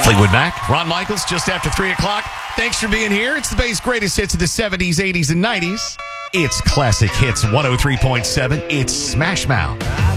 Fleetwood Mac, Ron Michaels, just after 3 o'clock. Thanks for being here. It's the Bay's greatest hits of the 70s, 80s, and 90s. It's Classic Hits 103.7. It's Smash Mouth.